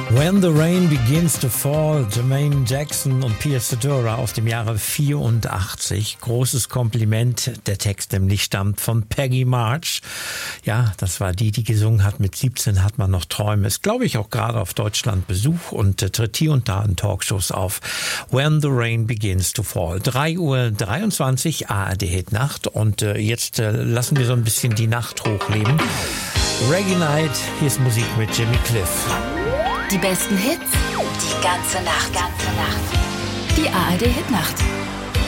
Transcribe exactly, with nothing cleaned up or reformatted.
When the Rain Begins to Fall, Jermaine Jackson und Pia Zadora aus dem Jahre vierundachtzig. Großes Kompliment. Der Text nämlich stammt von Peggy March. Ja, das war die, die gesungen hat. Mit siebzehn hat man noch Träume. Ist, glaube ich, auch gerade auf Deutschland Besuch und äh, tritt hier und da in Talkshows auf. When the Rain Begins to Fall. drei Uhr dreiundzwanzig, A R D Hit Nacht. Und äh, jetzt äh, lassen wir so ein bisschen die Nacht hochleben. Reggae Night, hier ist Musik mit Jimmy Cliff. Die besten Hits, die ganze Nacht, ganze Nacht. Die A R D Hit Nacht.